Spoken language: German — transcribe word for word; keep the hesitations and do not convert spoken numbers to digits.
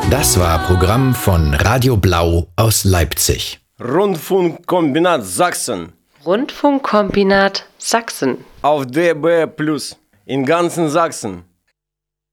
Das war Programm von Radio Blau aus Leipzig. Rundfunkkombinat Sachsen. Rundfunkkombinat Sachsen. Auf D B Plus. In ganzen Sachsen.